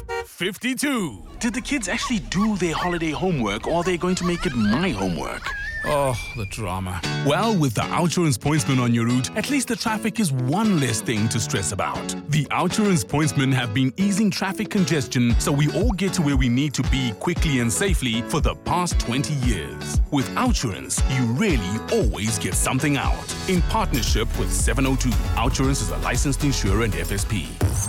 52. Did the kids actually do their holiday homework, or are they going to make it my homework? Oh, the drama. Well, with the Outsurance Pointsman on your route, at least the traffic is one less thing to stress about. The Outsurance Pointsmen have been easing traffic congestion so we all get to where we need to be quickly and safely for the past 20 years. With Outsurance, you really always get something out. In partnership with 702, Outsurance is a licensed insurer and FSP.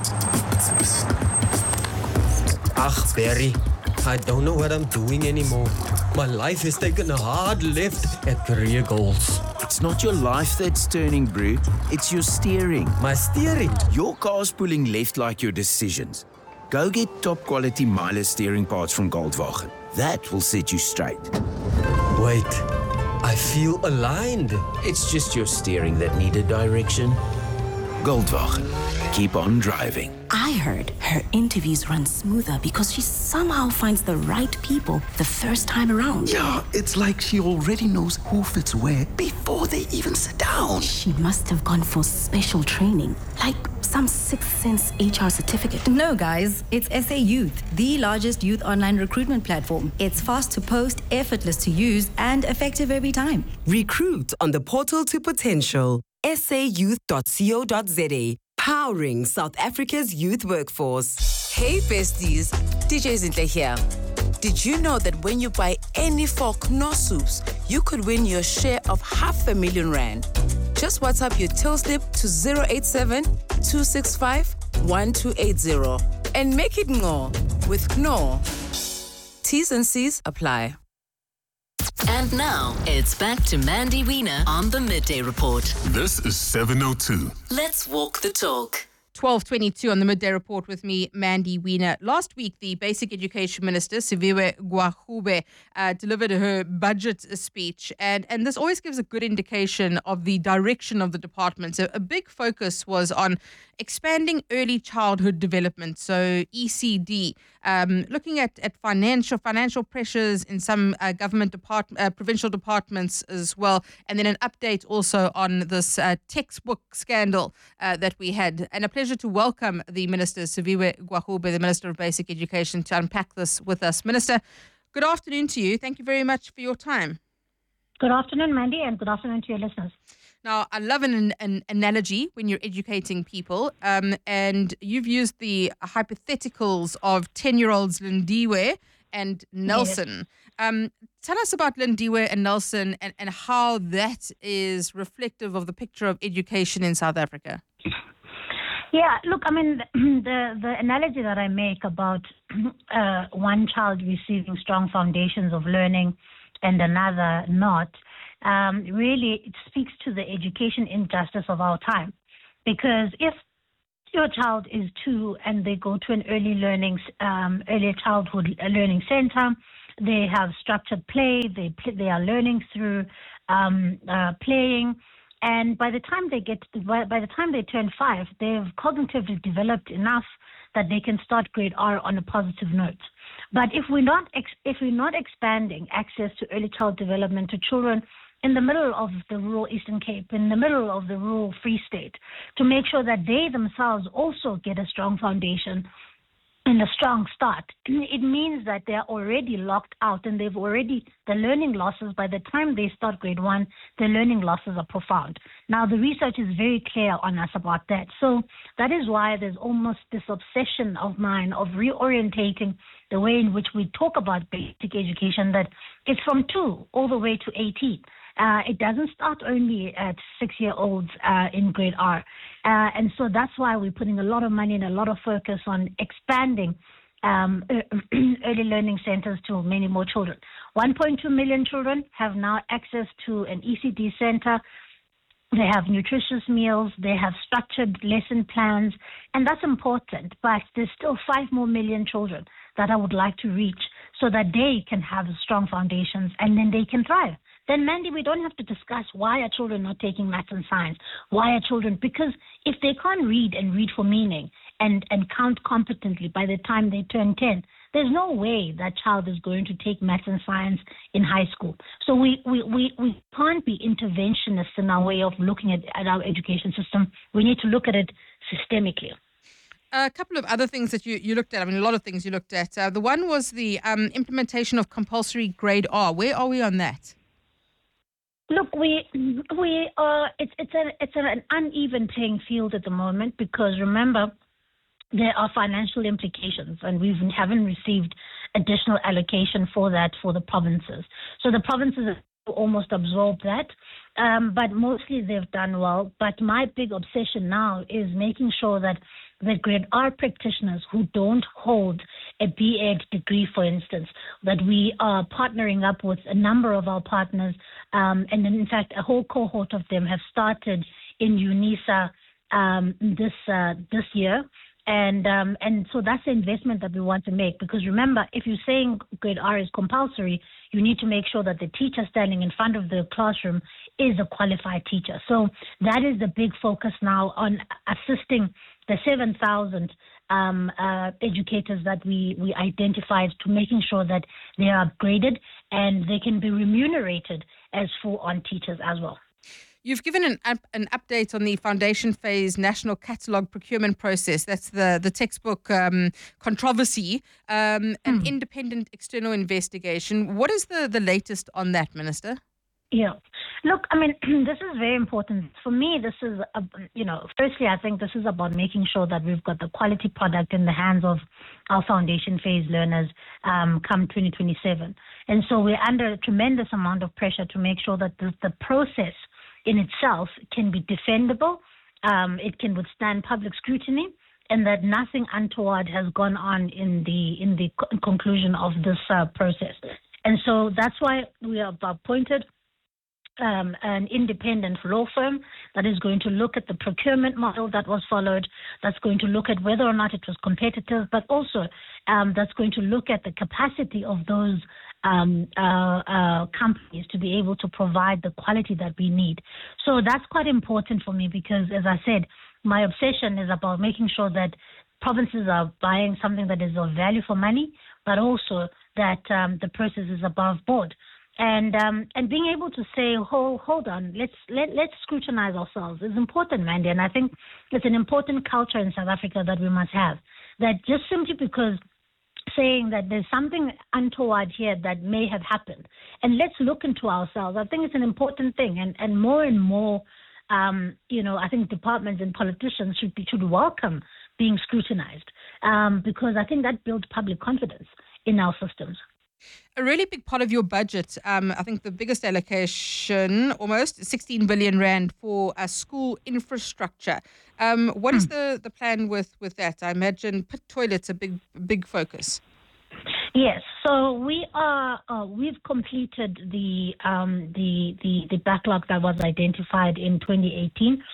Ach, Barry, I don't know what I'm doing anymore. My life has taken a hard left at career goals. It's not your life that's turning, bro. It's your steering. My steering? Your car's pulling left like your decisions. Go get top quality Miele steering parts from Goldwagen. That will set you straight. Wait, I feel aligned. It's just your steering that needed direction. Goldwagen. Keep on driving. I heard her interviews run smoother because she somehow finds the right people the first time around. Yeah, it's like she already knows who fits where before they even sit down. She must have gone for special training, like some Sixth Sense HR certificate. No, guys, it's SA Youth, the largest youth online recruitment platform. It's fast to post, effortless to use, and effective every time. Recruit on the portal to potential. sayouth.co.za. Powering South Africa's youth workforce. Hey besties, DJ Zinhle here. Did you know that when you buy any 4 Knorr soups, you could win your share of R500,000 Rand? Just WhatsApp your till slip to 087-265-1280 and make it Knorr with Knorr. T's and C's apply. And now, it's back to Mandy Wiener on the Midday Report. This is 702. Let's walk the talk. 12:22 on the Midday Report with me, Mandy Wiener. Last week, the Basic Education Minister, Siviwe Gwahube, delivered her budget speech. And this always gives a good indication of the direction of the department. So a big focus was on expanding early childhood development, so ECD, looking at financial pressures in some government provincial departments as well, and then an update also on this textbook scandal that we had. And a pleasure to welcome the Minister, Siviwe Gwahube, the Minister of Basic Education, to unpack this with us. Minister, good afternoon to you. Thank you very much for your time. Good afternoon, Mandy, and good afternoon to your listeners. Now, I love an analogy when you're educating people, and you've used the hypotheticals of 10-year-olds Lindiwe and Nelson. Yes. Tell us about Lindiwe and Nelson and how that is reflective of the picture of education in South Africa. Yeah, look, I mean, the analogy that I make about one child receiving strong foundations of learning and another not, really it speaks to the education injustice of our time. Because if your child is 2 and they go to an early childhood learning center, they have structured play, they are learning through playing, and by the time they turn 5, they've cognitively developed enough that they can start grade R on a positive note. But if we're not expanding access to early child development to children in the middle of the rural Eastern Cape, in the middle of the rural Free State, to make sure that they themselves also get a strong foundation and a strong start, it means that they're already locked out and the learning losses, by the time they start grade 1, the learning losses are profound. Now, the research is very clear on us about that. So that is why there's almost this obsession of mine of reorientating the way in which we talk about basic education, that it's from 2 all the way to 18. It doesn't start only at 6-year-olds in grade R. And so that's why we're putting a lot of money and a lot of focus on expanding early learning centers to many more children. 1.2 million children have now access to an ECD center. They have nutritious meals, they have structured lesson plans, and that's important. But there's still 5 more million children that I would like to reach so that they can have strong foundations and then they can thrive. Then, Mandy, we don't have to discuss why are children not taking maths and science. Why are children? Because if they can't read and read for meaning and count competently by the time they turn 10, there's no way that child is going to take maths and science in high school. So we can't be interventionists in our way of looking at our education system. We need to look at it systemically. A couple of other things that you looked at, I mean, a lot of things you looked at. The one was the implementation of compulsory grade R. Where are we on that? Look, we are. It's an uneven playing field at the moment because remember, there are financial implications, and we haven't received additional allocation for that for the provinces. So the provinces have almost absorbed that, but mostly they've done well. But my big obsession now is making sure that the grade R practitioners who don't hold a BEd degree, for instance, that we are partnering up with a number of our partners, and in fact, a whole cohort of them have started in UNISA this year. And so that's the investment that we want to make, because remember, if you're saying grade R is compulsory, you need to make sure that the teacher standing in front of the classroom is a qualified teacher. So that is the big focus now on assisting the 7,000 educators that we identified, to making sure that they are upgraded and they can be remunerated as full-on teachers as well. You've given an update on the foundation phase national catalogue procurement process. That's the textbook controversy, an independent external investigation. What is the latest on that, Minister? Yeah. Look, I mean, this is very important. For me, this is, firstly, I think this is about making sure that we've got the quality product in the hands of our foundation phase learners come 2027. And so we're under a tremendous amount of pressure to make sure that the process in itself can be defendable, it can withstand public scrutiny, and that nothing untoward has gone on in the conclusion of this process. And so that's why we have appointed an independent law firm that is going to look at the procurement model that was followed, that's going to look at whether or not it was competitive, but also that's going to look at the capacity of those companies to be able to provide the quality that we need. So that's quite important for me because, as I said, my obsession is about making sure that provinces are buying something that is of value for money, but also that the process is above board. And being able to say, hold on, let's scrutinize ourselves is important, Mandy. And I think it's an important culture in South Africa that we must have. That just simply because saying that there's something untoward here that may have happened. And let's look into ourselves. I think it's an important thing. And more, I think departments and politicians should welcome being scrutinized because I think that builds public confidence in our systems. A really big part of your budget, I think the biggest allocation, almost 16 billion rand for school infrastructure. What is the plan with that? I imagine pit toilets a big focus. Yes, so we've completed the backlog that was identified in 2018.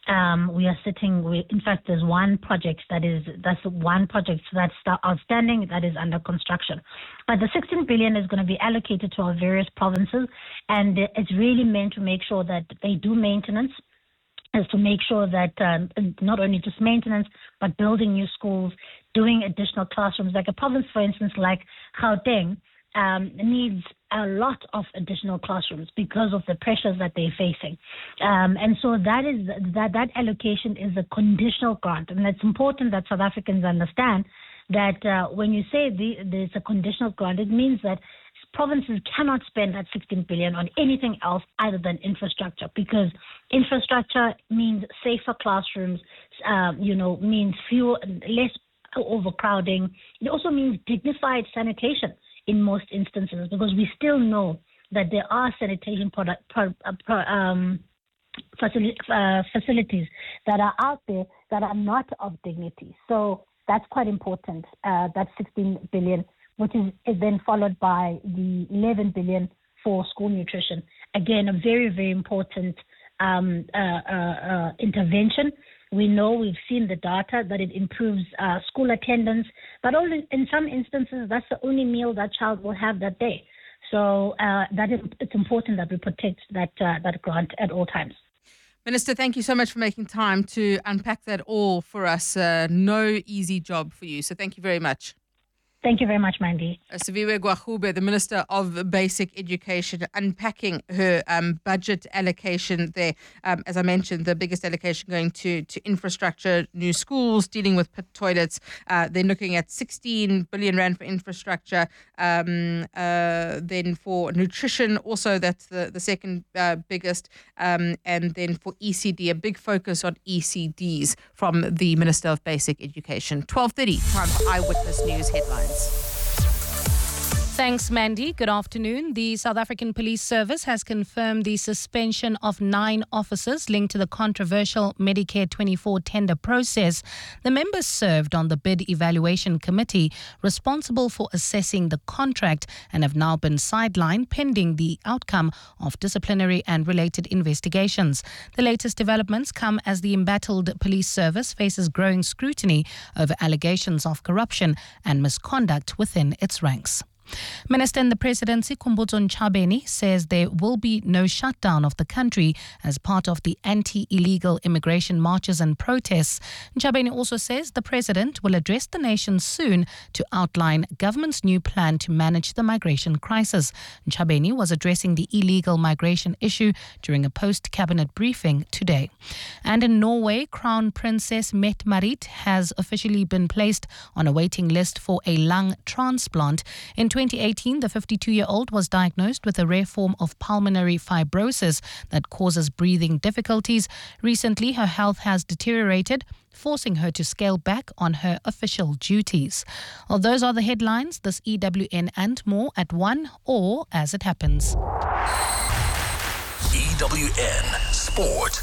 In fact, there's one project that's outstanding that is under construction. But the 16 billion is going to be allocated to our various provinces, and it's really meant to make sure that they do maintenance, is to make sure that not only just maintenance, but building new schools, doing additional classrooms. Like a province, for instance, like Gauteng, needs a lot of additional classrooms because of the pressures that they're facing. And so that allocation is a conditional grant. And it's important that South Africans understand that when you say there's a conditional grant, it means that provinces cannot spend that 16 billion on anything else other than infrastructure, because infrastructure means safer classrooms, means less overcrowding. It also means dignified sanitation in most instances, because we still know that there are sanitation facilities that are out there that are not of dignity. So that's quite important, that 16 billion, which is then followed by the 11 billion for school nutrition. Again, a very, very important intervention. We know, we've seen the data that it improves school attendance, but only in some instances, that's the only meal that child will have that day. So it's important that we protect that grant at all times. Minister, thank you so much for making time to unpack that all for us. No easy job for you, so thank you very much. Thank you very much, Mandy. Siviwe Gwarube, the Minister of Basic Education, unpacking her budget allocation there. As I mentioned, the biggest allocation going to infrastructure, new schools, dealing with pit toilets. Then looking at 16 billion rand for infrastructure. Then for nutrition, also that's the second biggest. And then for ECD, a big focus on ECDs from the Minister of Basic Education. 12:30, time for Eyewitness News headlines. Thanks, Mandy. Good afternoon. The South African Police Service has confirmed the suspension of 9 officers linked to the controversial Medicare 24 tender process. The members served on the bid evaluation committee responsible for assessing the contract and have now been sidelined pending the outcome of disciplinary and related investigations. The latest developments come as the embattled police service faces growing scrutiny over allegations of corruption and misconduct within its ranks. Minister in the Presidency, Khumbudzo Ntshavheni, says there will be no shutdown of the country as part of the anti-illegal immigration marches and protests. Ntshavheni also says the President will address the nation soon to outline government's new plan to manage the migration crisis. Ntshavheni was addressing the illegal migration issue during a post-cabinet briefing today. And in Norway, Crown Princess Mette-Marit has officially been placed on a waiting list for a lung transplant. In 2018, the 52-year-old was diagnosed with a rare form of pulmonary fibrosis that causes breathing difficulties. Recently, her health has deteriorated, forcing her to scale back on her official duties. Well, those are the headlines. This EWN and more at 1 or as it happens. EWN Sport.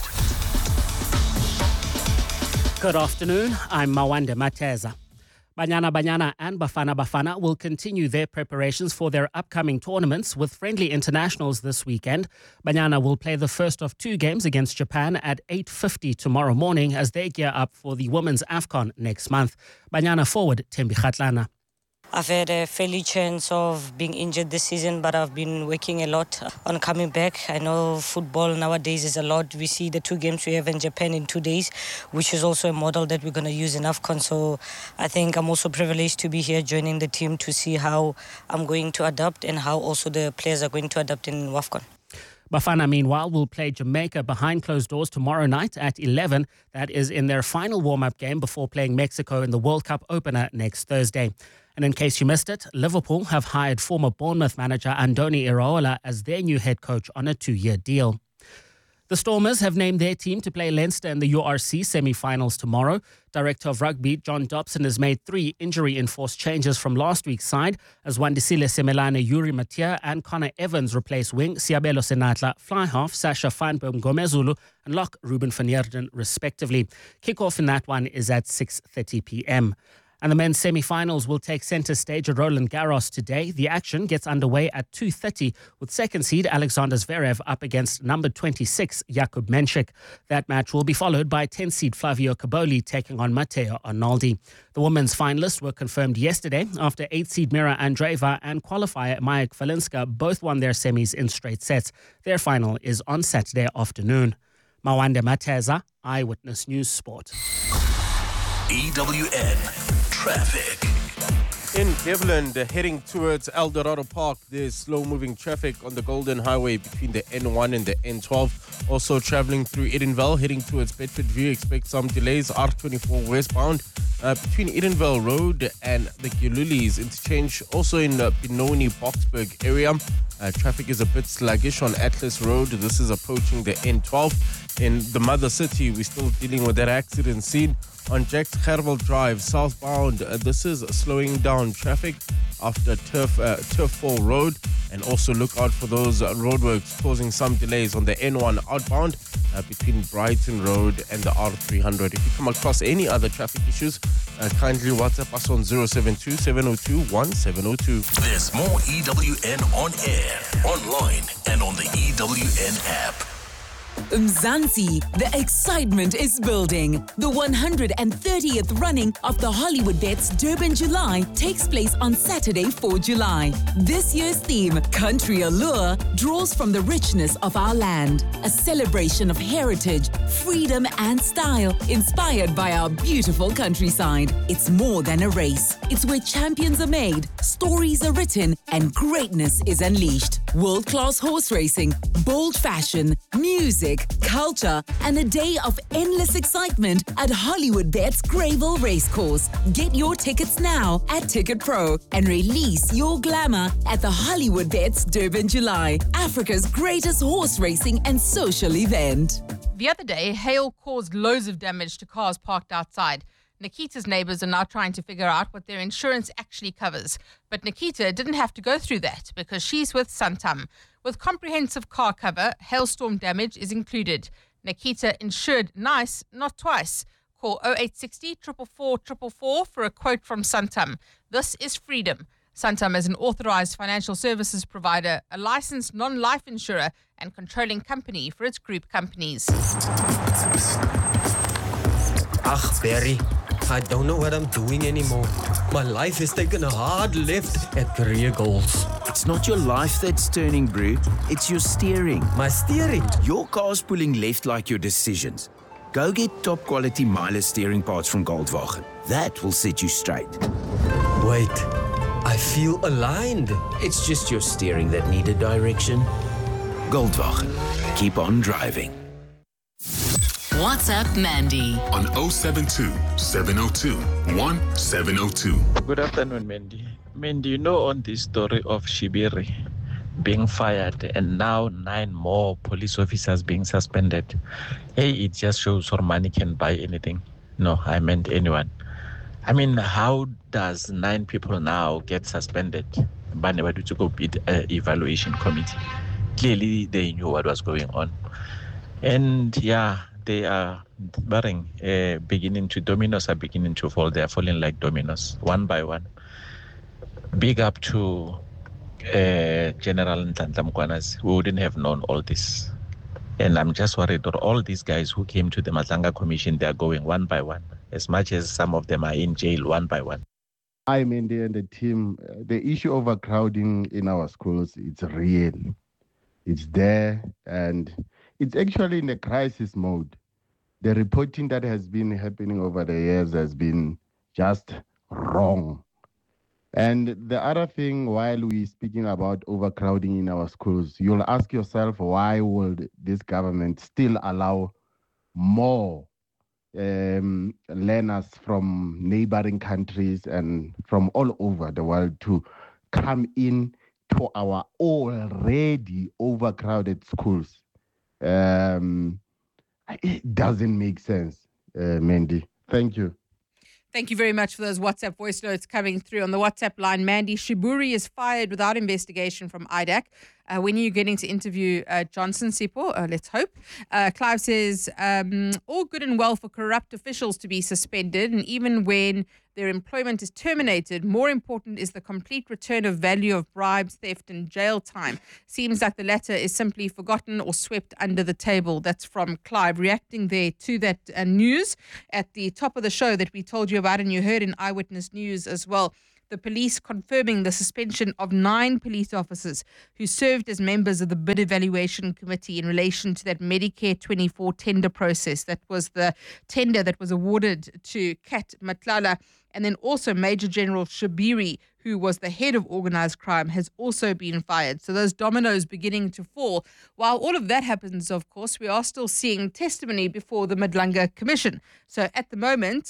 Good afternoon. I'm Mawande Mateza. Banyana and Bafana will continue their preparations for their upcoming tournaments with friendly internationals this weekend. Banyana will play the first of 2 games against Japan at 8:50 tomorrow morning as they gear up for the Women's AFCON next month. Banyana forward Thembi Kgatlana. I've had a fairly chance of being injured this season, but I've been working a lot on coming back. I know football nowadays is a lot. We see the 2 games we have in Japan in 2 days, which is also a model that we're going to use in AFCON. So I think I'm also privileged to be here joining the team to see how I'm going to adapt and how also the players are going to adapt in AFCON. Bafana, meanwhile, will play Jamaica behind closed doors tomorrow night at 11. That is in their final warm-up game before playing Mexico in the World Cup opener next Thursday. And in case you missed it, Liverpool have hired former Bournemouth manager Andoni Iraola as their new head coach on a 2-year deal. The Stormers have named their team to play Leinster in the URC semi-finals tomorrow. Director of Rugby John Dobson has made 3 injury-enforced changes from last week's side as Wandisile Semelane, Yuri Matia and Connor Evans replace wing Siabelo Senatla, fly-half Sasha Fanbom Gomezulu and lock Ruben van Heerden respectively. Kick-off in that one is at 6:30 p.m. And the men's semi-finals will take centre stage at Roland Garros today. The action gets underway at 2:30 with second seed Alexander Zverev up against number 26 Jakub Menchik. That match will be followed by 10 seed Flavio Caboli taking on Matteo Arnaldi. The women's finalists were confirmed yesterday after 8 seed Mira Andreeva and qualifier Maja Kvalinska both won their semis in straight sets. Their final is on Saturday afternoon. Mawande Mateza, Eyewitness News Sport. EWN Traffic. In Devlin, heading towards El Dorado Park, there's slow-moving traffic on the Golden Highway between the N1 and the N12. Also traveling through Edenvale, heading towards Bedford View, expect some delays. R24 westbound between Edenvale Road and the Gilulis interchange. Also in the Benoni Boxburg area, traffic is a bit sluggish on Atlas Road. This is approaching the N12. In the Mother City, we're still dealing with that accident scene on Jacks Gerwel Drive southbound. This is slowing down traffic after Turf Fall Road, and also look out for those roadworks causing some delays on the N1 outbound between Brighton Road and the R300. If you come across any other traffic issues, kindly WhatsApp us on 072 702 1702. There's more EWN on air, online, and on the EWN app. Mzansi, the excitement is building. The 130th running of the Hollywood Bets Durban July takes place on Saturday, 4 July. This year's theme, Country Allure, draws from the richness of our land. A celebration of heritage, freedom and style, inspired by our beautiful countryside. It's more than a race. It's where champions are made, stories are written, and greatness is unleashed. World-class horse racing, bold fashion, music, culture, and a day of endless excitement at Hollywood Bets Greyville Racecourse. Get your tickets now at Ticket Pro and release your glamour at the Hollywood Bets Durban July, Africa's greatest horse racing and social event. The other day, hail caused loads of damage to cars parked outside. Nikita's neighbors are now trying to figure out what their insurance actually covers. But Nikita didn't have to go through that because she's with Santam. With comprehensive car cover, hailstorm damage is included. Nikita insured nice, not twice. Call 0860 444 444 for a quote from Santam. This is freedom. Santam is an authorized financial services provider, a licensed non-life insurer, and controlling company for its group companies. Ach, Barry, I don't know what I'm doing anymore. My life has taken a hard left at career goals. It's not your life that's turning, Brew. It's your steering. My steering? Your car's pulling left like your decisions. Go get top quality Miele steering parts from Goldwagen. That will set you straight. Wait, I feel aligned. It's just your steering that needed direction. Goldwagen. Keep on driving. WhatsApp Mandy on 072 702 1702. Good afternoon, Mandy. Mandy, you know on this story of Shibiri being fired and now 9 more police officers being suspended. Hey, it just shows how money can buy anything. No, I meant anyone. I mean, how does 9 people now get suspended? But never to go with evaluation committee. Clearly, they knew what was going on. And yeah, they are dominoes are beginning to fall. They are falling like dominoes, one by one. Big up to General Nhlanhla Mkhwanazi, who wouldn't have known all this. And I'm just worried that all these guys who came to the Matlanga Commission, they are going one by one, as much as some of them are in jail one by one. I, Mandy, and the team, the issue of overcrowding in our schools, it's real. It's there, and it's actually in a crisis mode. The reporting that has been happening over the years has been just wrong. And the other thing, while we're speaking about overcrowding in our schools, you'll ask yourself, why would this government still allow more learners from neighboring countries and from all over the world to come in to our already overcrowded schools? It doesn't make sense, Mandy. Thank you. Thank you very much for those WhatsApp voice notes coming through. On the WhatsApp line, Mandy, Shiburi is fired without investigation from IDAC. When are you getting to interview Johnson, Sipho? Let's hope. Clive says, all good and well for corrupt officials to be suspended, and even when their employment is terminated, more important is the complete return of value of bribes, theft, and jail time. Seems like the latter is simply forgotten or swept under the table. That's from Clive, reacting there to that news at the top of the show that we told you about, and you heard in Eyewitness News as well. The police confirming the suspension of 9 police officers who served as members of the bid evaluation committee in relation to that Medicare 24 tender process. That was the tender that was awarded to Kat Matlala. And then also Major General Shibiri, who was the head of organised crime, has also been fired. So those dominoes beginning to fall. While all of that happens, of course, we are still seeing testimony before the Madlanga Commission. So at the moment,